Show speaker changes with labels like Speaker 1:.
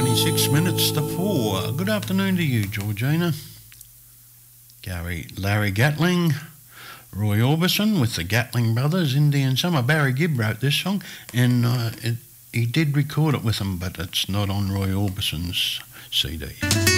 Speaker 1: 26 minutes to 4. Good afternoon to you, Georgina. Larry Gatling, Roy Orbison with the Gatling Brothers, Indian Summer. Barry Gibb wrote this song, and he did record it with them, but it's not on Roy Orbison's CD.